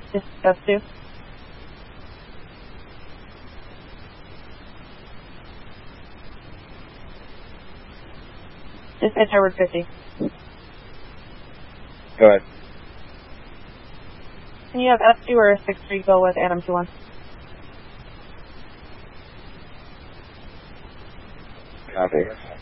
That's 2. Dispatch Harvard 50. Go ahead. Can you have S2 or 6-3 go with Adam 2-1? Copy.